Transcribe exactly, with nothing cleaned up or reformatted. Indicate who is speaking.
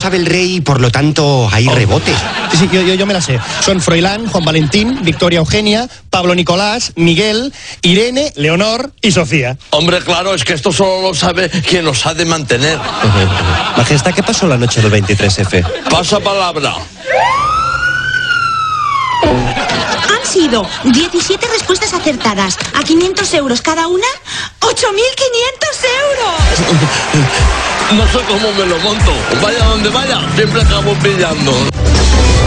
Speaker 1: sabe el rey y por lo tanto hay rebotes.
Speaker 2: Sí, sí, yo, yo, yo me la sé. Son Froilán, Juan Valentín, Victoria Eugenia, Pablo Nicolás, Miguel, Irene, Leonor y Sofía.
Speaker 3: Hombre, claro, es que esto solo lo sabe quien los ha de mantener.
Speaker 4: Majestad, ¿qué pasó la noche del veintitrés efe?
Speaker 3: Pasa palabra.
Speaker 5: Han sido diecisiete respuestas acertadas. A quinientos euros cada una, ocho mil quinientos euros.
Speaker 3: No sé cómo me lo monto. Vaya donde vaya, siempre acabo pillando.